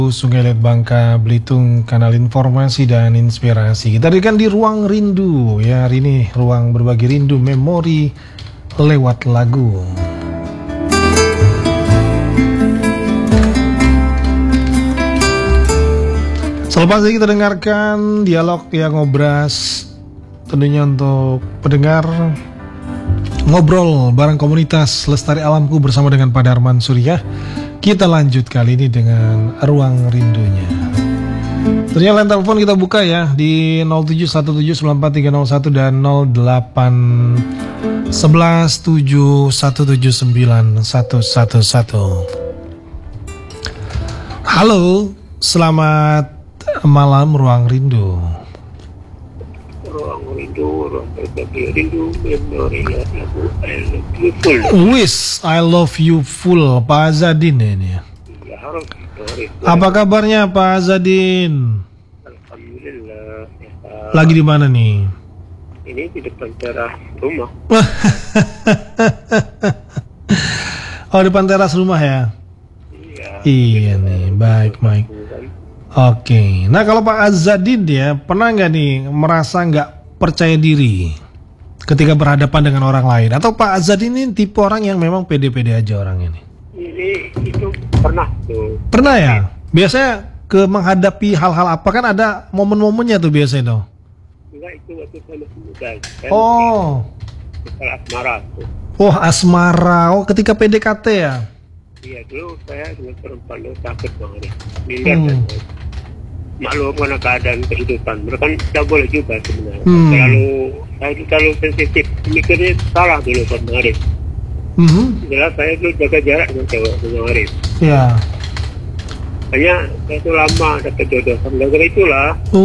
Sungai Liat Bangka, Belitung, kanal informasi dan inspirasi. Kita kan di Ruang Rindu ya, hari ini ruang berbagi rindu memori lewat lagu. Selepas ini kita dengarkan dialog yang ngobras, tentunya untuk pendengar ngobrol bareng komunitas Lestari Alamku bersama dengan Pak Darman Surya. Kita lanjut kali ini dengan ruang rindunya. Ternyata line telepon kita buka ya di 0717943101 dan 081171791111. Halo, selamat malam ruang rindu. Ruang rindu, ruang berbagi rindu, memori lagu I Love You Full. Wis, I love you full, Pak Azadin ini. Ya, harus. Apa kabarnya Pak Azadin? Alhamdulillah. Lagi di mana nih? Ini di depan teras rumah. Oh, depan teras rumah ya? Iya nih, baik. Oke, nah kalau Pak Azadin dia pernah nggak nih merasa nggak percaya diri ketika berhadapan dengan orang lain? Atau Pak Azadin ini tipe orang yang memang pede-pede aja orang ini? Itu pernah tuh. Pernah ya? Biasanya menghadapi hal-hal apa, kan ada momen-momennya tuh biasanya tuh? Enggak, itu waktu saya masih muda. Kan? Oh. Setelah asmara tuh. Oh, asmara. Oh, ketika PDKT ya? Iya, dulu saya dengan perempuan itu sakit banget. Miliar maklum karena keadaan kehidupan. Mereka kan tidak boleh juga sebenarnya. Terlalu sensitif. Mikirnya salah dulu Pak Arif. Jelas saya dulu jaga jarak dengan cewek dengan Arif. Iya. Hanya saya itu lama dapat jodoh. Karena itulah.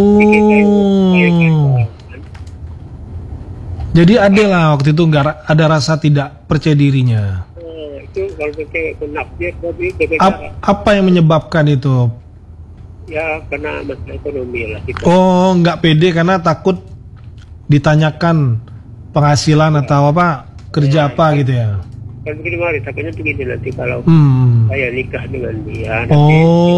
Jadi ada lah waktu itu nggak ada rasa tidak percaya dirinya. Itu kalau cewek penafsir tapi apa yang menyebabkan itu? Ya karena masalah ekonomi lah kita. Oh, nggak pede karena takut ditanyakan penghasilan atau apa, kerja apa gitu ya? Kan begini Mari, takutnya begini nanti kalau saya nikah dengan dia nanti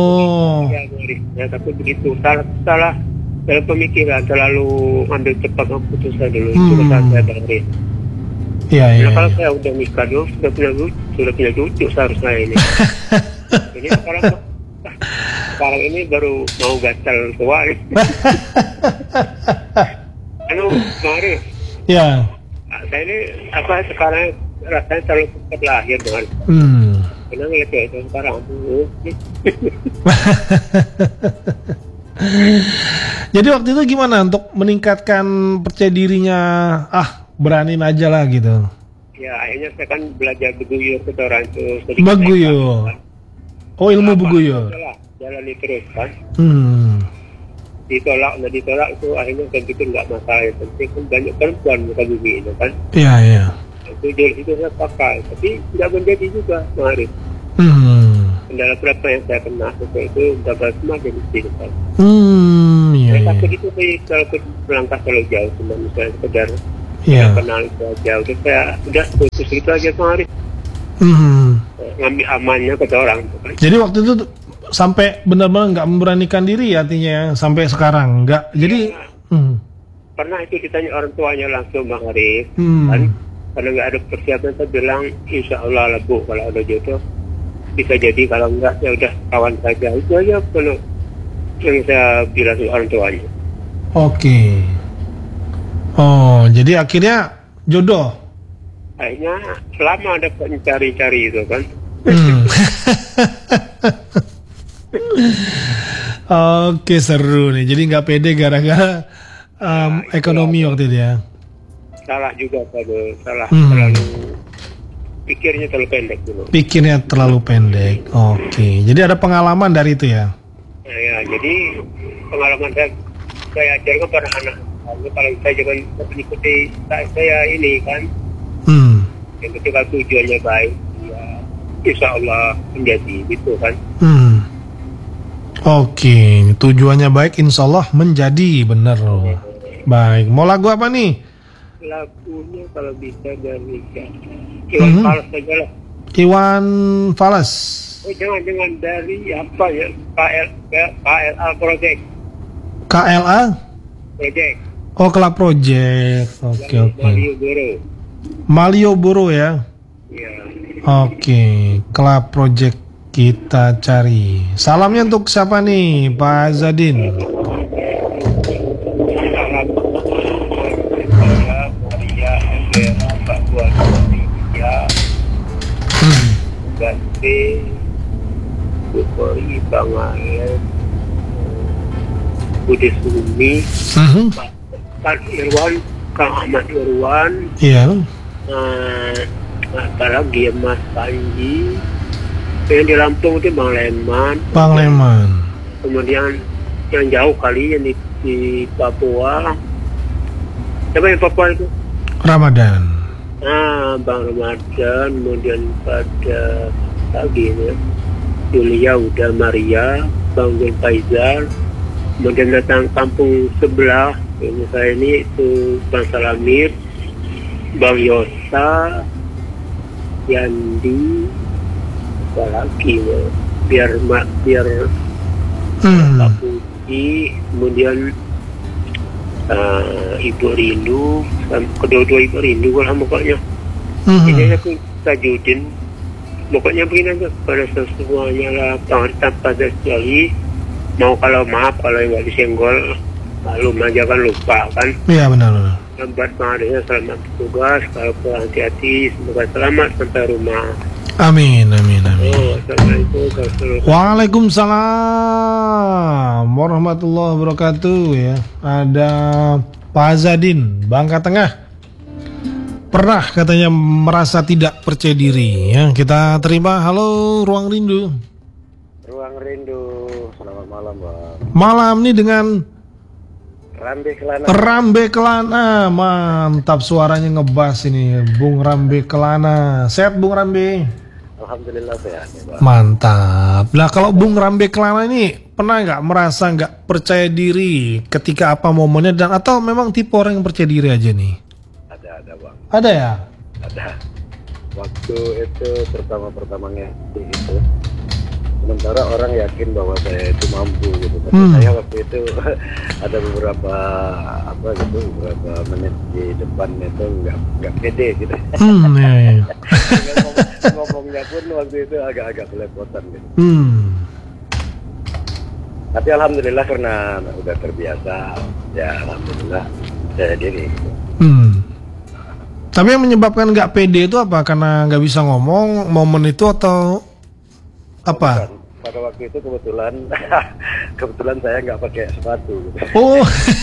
ya takut begitu, salah dalam pemikiran, terlalu ambil cepat keputusan dulu. Itu kesalahan saya Bang. Iya. Kalau saya udah nikah dulu, sudah punya cucu seharusnya ini. Ini sekarang ini baru mau gatal tua nih. Mari. Ya. Saya ini sekarang rasanya terlalu cepat lahir dengan. Karena ngeliat itu sekarang dulu. Jadi waktu itu gimana untuk meningkatkan percaya dirinya? Beraniin aja lah gitu. Ya akhirnya saya kan belajar beguyur ke orang itu. Beguyur. Oh, ilmu beguyur. Jalani terus kan. Ditolak itu akhirnya saya pikir nggak masalah, yang penting kan banyak perempuan muka bumi itu kan. Iya. Itu saya pakai, tapi tidak menjadi juga Arif. Kendala berapa yang saya kena itu dapat semakin sedikit kan. Saya takut itu kalau melangkah terlalu jauh, cuma misalnya sekedar kenal itu aja. Udah putus itu aja Arif. Ngambil amannya ke orang. Jadi waktu itu sampai benar-benar nggak memberanikan diri artinya sampai sekarang nggak. Jadi pernah itu ditanya orang tuanya langsung Bang Arif kan, karena nggak ada persiapan saya bilang insya Allah lah Bu, kalau ada jodoh bisa jadi, kalau enggak ya udah kawan saja. Itu aja kalau yang saya bilang ke orang tuanya. Oke. Oh, jadi akhirnya jodoh. Akhirnya selama ada mencari-cari itu kan. Oke, seru nih. Jadi nggak pede gara-gara ekonomi waktu itu ya. Salah juga terlalu pikirnya terlalu pendek dulu. Oke. Jadi ada pengalaman dari itu ya. Ya, jadi pengalaman saya ajarkan pada anak. Kalau saya jangan mengikuti saya ini kan. Yang ketika tujuannya baik, ya insya Allah menjadi gitu kan. Oke, tujuannya baik, insya Allah menjadi, bener. Baik, mau lagu apa nih? Lagunya kalau bisa dari Iwan Fals aja lah. Iwan Fals. Oh jangan dari apa ya, KLA Project. KLA? Project. Oh, Club Project. Oke. Malioboro ya? Iya. Oke, Club Project kita cari. Salamnya untuk siapa nih, Pak Zadin? Salam Maria, Elvira, Pak Buat, Ganti, Bukori, Bang Ayen, Budi Sumi, Pak Irwan, Kang Ahmad Irwan, Iya. apalagi ya Mas Panji, yang di Lampung itu Bang Leman, kemudian yang jauh kali yang di Papua, siapa yang Papua itu? Ramadan. Bang Ramadan, kemudian pada lagi ya, Julia udah, Maria, Bang Gun Faizal, kemudian datang kampung sebelah ini saya ini itu Bang Salamir, Bang Yosa, Yandi, apalagi ya, biar Pak Puji, kemudian Ibu Rindu, kedua-dua Ibu Rindu lah pokoknya. Ini aku Tajudin, pokoknya begini aja pada semuanya lah, tanpa sekali. Mau kalau maaf kalau yang nggak disenggol, maklum aja kan, lupa kan. Iya benar. Buat pengadanya selamat bertugas, kalau pulang hati-hati, semoga selamat sampai rumah. Amin. Assalamualaikum. Waalaikumsalam warahmatullahi wabarakatuh ya. Ada Pak Zadin, Bangka Tengah. Pernah katanya merasa tidak percaya diri ya. Kita terima. Halo Ruang Rindu. Ruang Rindu. Selamat malam, Bang. Malam nih dengan Rambe Kelana. Mantap, suaranya ngebas ini Bung Rambe Kelana. Sehat Bung Rambe? Alhamdulillah sehat ya, Bang. Mantap. Nah kalau Bung Rambe Kelana ini pernah nggak merasa nggak percaya diri ketika apa momennya, dan atau memang tipe orang yang percaya diri aja nih? Ada Bang. Ada ya? Ada. Waktu itu pertama-pertamanya itu, sementara orang yakin bahwa saya itu mampu gitu. Tapi saya waktu itu ada beberapa menit di depan itu nggak pede gitu. Iya. Ngomongnya pun waktu itu agak belepotan gitu. Tapi alhamdulillah karena udah terbiasa, ya alhamdulillah saya diri. Tapi yang menyebabkan nggak pede itu apa? Karena nggak bisa ngomong momen itu atau apa? Bukan. Pada waktu itu kebetulan saya nggak pakai sepatu gitu. Oh.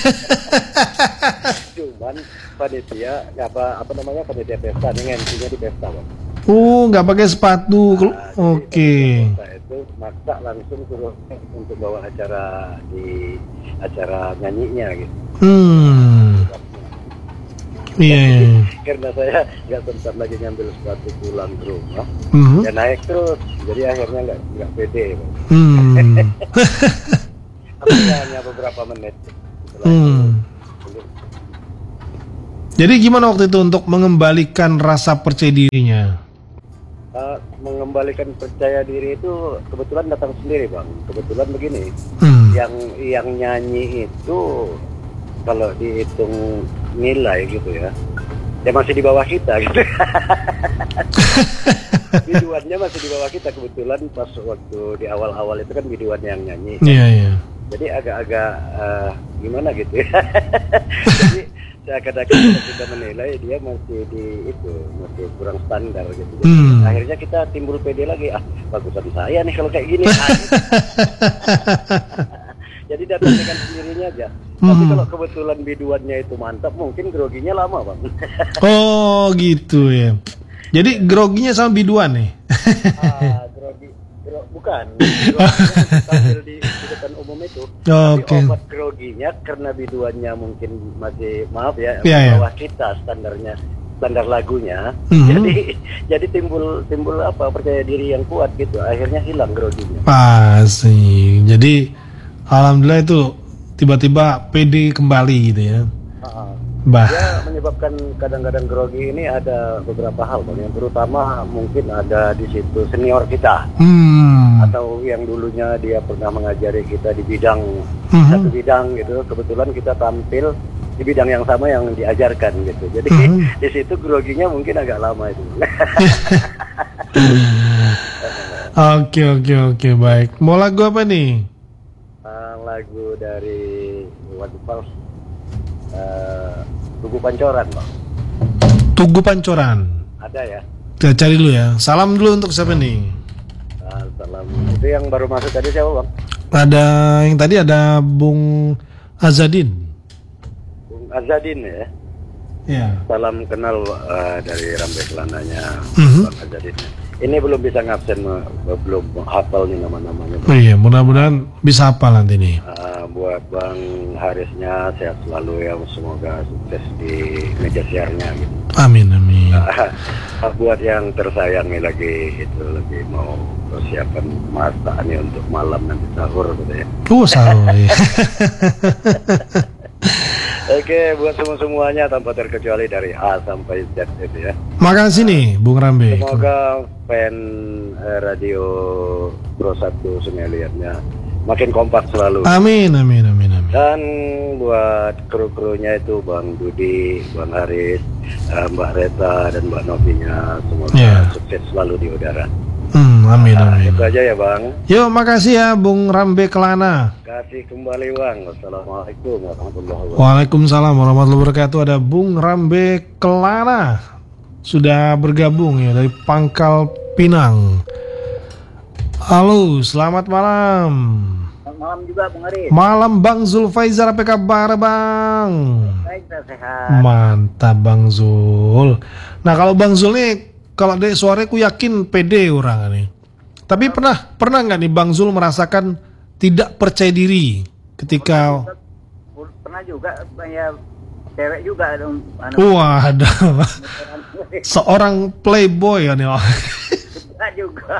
Cuman panitia panitia pesta nih, ngensinya di pesta, Bang. Nggak pakai sepatu. Oke. Saya itu maksa langsung suruh untuk bawa acara nyanyinya gitu. Iya. Karena saya nggak sempat lagi ngambil sepatu pulang ke rumah, ya naik terus. Jadi akhirnya nggak pede. Tapi hanya beberapa menit. Jadi gimana waktu itu untuk mengembalikan rasa percaya dirinya? Mengembalikan percaya diri itu kebetulan datang sendiri, Bang. Kebetulan begini, yang nyanyi itu kalau dihitung nilai gitu ya masih di bawah kita gitu. Biduannya masih di bawah kita, kebetulan pas waktu di awal-awal itu kan biduan yang nyanyi. Iya. Jadi agak-agak gimana gitu ya. Jadi kadang-kadang kita menilai dia masih kurang standar gitu. Jadi akhirnya kita timbul pede lagi, bagusan saya nih kalau kayak gini. Jadi datang dengan sendirinya aja. Tapi kalau kebetulan biduannya itu mantap, mungkin groginya lama, Bang. Oh gitu ya. Jadi groginya sama biduan nih? Bukan. Sambil di depan umum itu. Tapi obat groginya karena biduannya mungkin masih, maaf ya, bawah kita standar lagunya. Jadi timbul percaya diri yang kuat gitu. Akhirnya hilang groginya. Pasti. Jadi alhamdulillah itu tiba-tiba pede kembali gitu ya. Ya menyebabkan kadang-kadang grogi ini ada beberapa hal, Bang. Yang terutama mungkin ada di situ senior kita, atau yang dulunya dia pernah mengajari kita di bidang satu bidang gitu. Kebetulan kita tampil di bidang yang sama yang diajarkan gitu. Jadi di situ groginya mungkin agak lama itu. Oke, baik. Mau lagu apa nih? Lagu dari Waduh Pals. Tugu Pancoran, Bang. Tugu Pancoran. Ada ya? Kita cari dulu ya. Salam dulu untuk siapa nih? Salam. Itu yang baru masuk tadi siapa, Bang? Ada yang tadi ada Bung Azadin. Bung Azadin ya? Iya. Salam kenal dari Rambe Kelananya, Bang Azadin. Ini belum bisa ngabsen, belum hafal nih nama-namanya. Iya, mudah-mudahan bisa hafal nanti nih. Buat Bang Harisnya sehat selalu ya, semoga sukses di meja siarnya gitu. Amin. Buat yang tersayang nih lagi mau persiapan masak nih untuk malam nanti sahur gitu ya. Sahur ya. Oke, buat semuanya tanpa terkecuali dari A sampai Z itu ya. Makasih nih Bung Rambe. Semoga fan radio Pro 1 Semeliatnya makin kompak selalu. Amin. Dan buat kru-krunya itu Bang Dudi, Bang Haris, Mbak Reta dan Mbak Novinya semoga sukses selalu di udara. Amin. Itu aja ya Bang. Yuk, makasih ya Bung Rambe Kelana. Kasih kembali Bang. Wassalamualaikum warahmatullahi wabarakatuh. Waalaikumsalam warahmatullahi wabarakatuh. Ada Bung Rambe Kelana sudah bergabung ya dari Pangkal Pinang. Halo, selamat malam. Selamat malam juga Bung Haris. Malam Bang Zulfaizar, apa kabar Bang? Baik, sehat. Mantap Bang Zul. Nah kalau Bang Zul nih, kalau dari suaranya aku yakin pede orang nih. Tapi pernah nggak nih Bang Zul merasakan tidak percaya diri ketika? Pernah juga ya, cewek juga dong. Ada seorang playboy ya nih. Juga.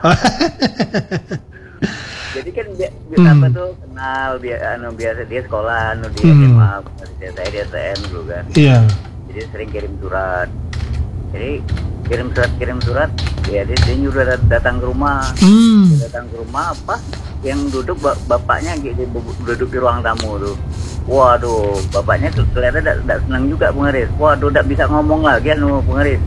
Jadi kan apa tuh kenal biasa dia sekolah dia SMA saya di STM dulu kan. Iya. Jadi sering kirim surat. Jadi kirim surat ya dia nyuruh datang ke rumah. Datang ke rumah apa yang duduk bapaknya gitu, duduk di ruang tamu tuh. Waduh, bapaknya tuh ternyata tidak senang juga Bung Haris. Waduh, tidak bisa ngomong lagi Bung Haris.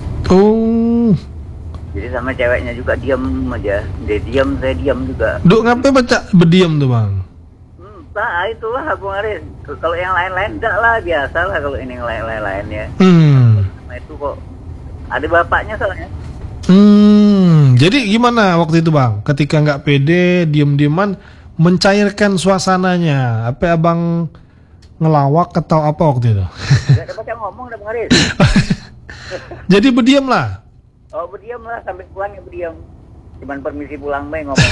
Jadi sama ceweknya juga diam aja. Dia diam, saya diam juga. Ngapain baca berdiam tuh Bang? Itulah Bung Haris. Kalau yang lain-lain enggak lah, biasa lah kalau ini yang lain-lain ya. Nah, itu kok ada bapaknya soalnya. Jadi gimana waktu itu Bang? Ketika nggak pede, diem-dieman, mencairkan suasananya. Apa Abang ngelawak atau apa waktu itu? Gak ada baca ngomong dah Bung Haris. Jadi berdiam lah. Oh berdiam lah, sampai pulang ya berdiam. Cuman permisi pulang bae ngomong.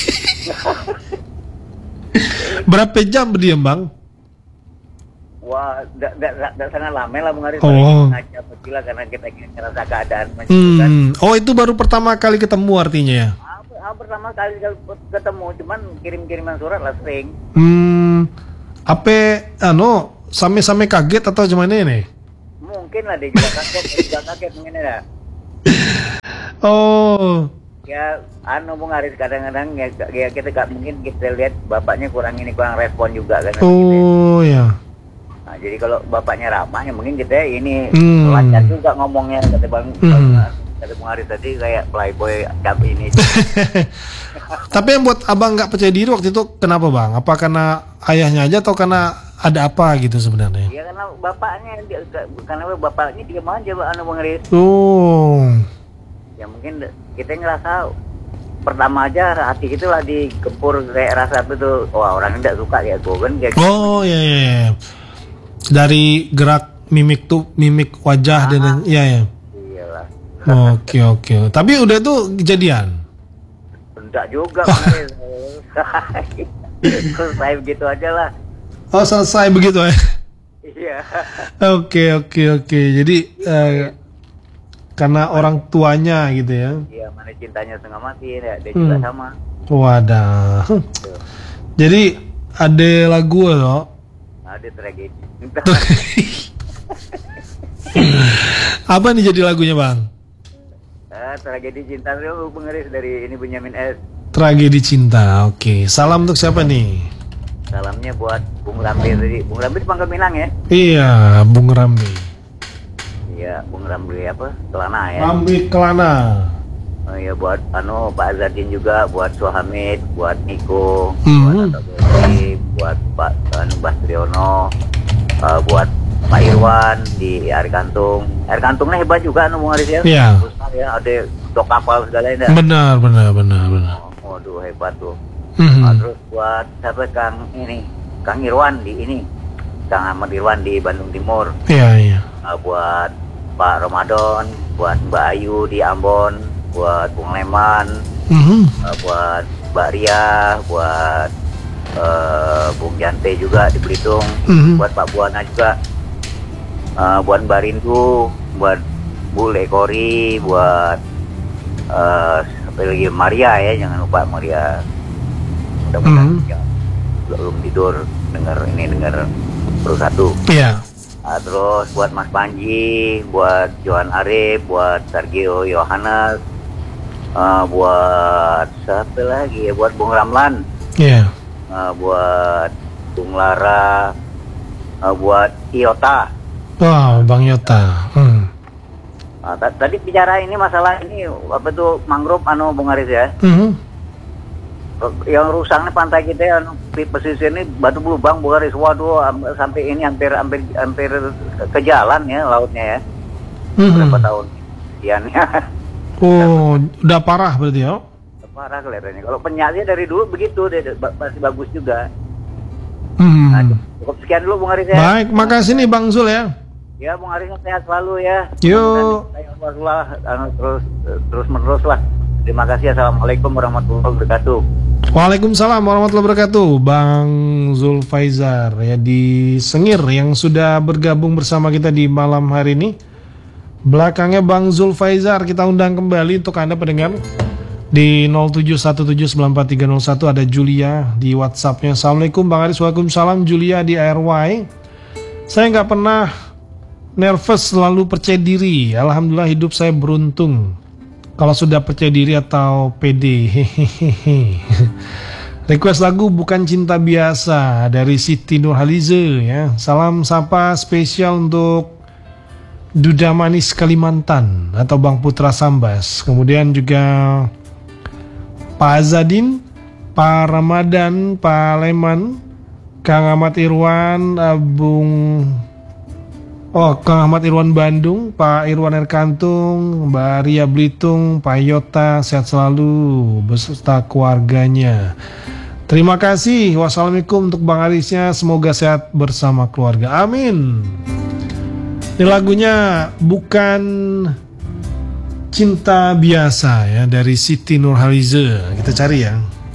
Berapa jam berdiam Bang? Wah, tidak sangat lama lah Bung Haris. Ngajak gila karena kita ngerasa keadaan macam itu kan. Itu baru pertama kali ketemu artinya ya? Pertama kali ketemu, cuman kirim-kiriman surat lah sering. Sampai kaget atau gimana ini? Mungkin lah dia juga kaget mungkin ya. Ya, Bung Haris kadang-kadang ya kita gak mungkin kita lihat bapaknya kurang respon juga kan. Ya. Nah, jadi kalau bapaknya ramah ya mungkin kita ini lancar juga ngomongnya kata Bung Haris tadi kayak playboy cap ini. Tapi yang buat Abang nggak percaya diri waktu itu kenapa Bang? Apa karena ayahnya aja atau karena ada apa gitu sebenarnya? Ya karena bapaknya diam aja Bung Haris. Ya mungkin kita ngerasa pertama aja hati itu lah digempur kayak rasa itu, wah orang tidak suka kayak gue kan kayak. Iya. Dari gerak mimik wajah dan ya. Iyalah. Oke. Tapi udah tuh kejadian. Enggak juga. Selesai begitu aja lah. Selesai begitu ya. Iya. Oke. Jadi karena orang tuanya gitu ya. Iya, mana cintanya setengah mati ya, dia juga sama. Wadah. Jadi ada lagu loh. Ada tragedi. Apa nih jadi lagunya bang? Tragedi Cinta itu Bung Aris dari ini Benyamin S. Tragedi Cinta, oke. Salam untuk siapa nih? Salamnya buat Bung Rambi tadi. Bung Rambi dipanggil Minang ya? Iya, Bung Rambi. Iya, Bung Rambi apa? Kelana ya? Rambi Kelana. Oh iya, buat Pak Azadin juga, buat Suhamid, buat Niko, buat Atta Besi, buat Pak Mbah Triono, buat Pak Irwan di Air Kantung. Air Kantungnya hebat juga Bung Aris ya? Iya. Besar ya, ada stok kapal segala ini. Benar. Waduh, hebat tuh. Terus buat siapa Kang Irwan di ini, Kang Ahmad Irwan di Bandung Timur. Iya. Buat Pak Ramadan, buat Mbak Ayu di Ambon, buat Bung Leman, buat Mbak Ria, buat Bung Jante juga di Belitung, buat Pak Buana juga, buat Mbak Rindu, buat Bu Lekori, buat apa lagi Maria ya, jangan lupa Maria. Mudah-mudahan belum tidur dengar Pro 1. Iya. Terus buat Mas Panji, buat Johan Arif, buat Sergio Yohanes, buat siapa lagi ya, buat Bung Ramlan, buat Bung Lara, buat Iota. Wow, Bang Yota. Tadi bicara ini masalah ini apa tuh mangrove Bung Aris ya? Yang rusaknya pantai kita pesisir ini Batu Belubang Bung Aris, waduh sampai ini hampir ke jalan ya lautnya ya. Berapa tahun sekiannya. Oh, udah parah berarti ya? Udah parah kelihatannya. Kalau penyakitnya dari dulu begitu masih bagus juga. Nah, cukup sekian dulu Bung Aris ya. Baik, makasih nih Bang Zul ya. Ya Bung Aris sehat selalu ya. Yuk. Terus menerus lah. Terima kasih. Assalamualaikum warahmatullahi wabarakatuh. Waalaikumsalam warahmatullahi wabarakatuh. Bang Zul Faizar ya di Sengir yang sudah bergabung bersama kita di malam hari ini. Belakangnya Bang Zul Faizar kita undang kembali untuk Anda pendengar di 0717943101 ada Julia di WhatsAppnya. Assalamualaikum Bang Aris. Waalaikumsalam Julia di ARY. Saya nggak pernah nervous, selalu percaya diri. Alhamdulillah hidup saya beruntung. Kalau sudah percaya diri atau pede. Hehehe. Request lagu Bukan Cinta Biasa dari Siti Nurhaliza ya. Salam sapa spesial untuk Duda Manis Kalimantan atau Bang Putra Sambas. Kemudian juga Pak Azadin, Pak Ramadan, Pak Leman, Kang Ahmad Irwan, Kang Ahmad Irwan Bandung, Pak Irwan Air Kantung, Mbak Ria Belitung, Pak Yota, sehat selalu beserta keluarganya. Terima kasih. Wassalamualaikum untuk Bang Arisnya, semoga sehat bersama keluarga. Amin. Ini lagunya Bukan Cinta Biasa ya dari Siti Nurhaliza. Kita cari ya.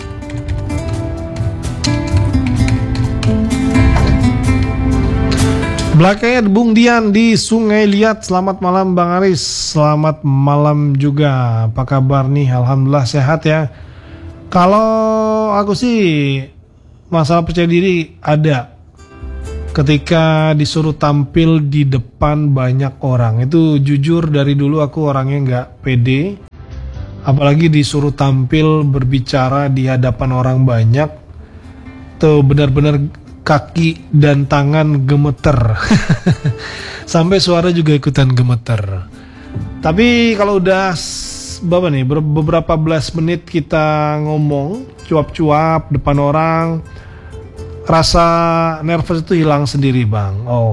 Belakangnya Bung Dian di Sungai Liat. Selamat malam Bang Aris. Selamat malam juga. Apa kabar nih? Alhamdulillah sehat ya. Kalau aku sih masalah percaya diri ada. Ketika disuruh tampil di depan banyak orang. Itu jujur dari dulu aku orangnya nggak pede. Apalagi disuruh tampil berbicara di hadapan orang banyak. Tuh benar-benar kaki dan tangan gemeter. Sampai suara juga ikutan gemeter. Tapi kalau udah beberapa belas menit kita ngomong cuap-cuap depan orang, rasa nervous itu hilang sendiri Bang.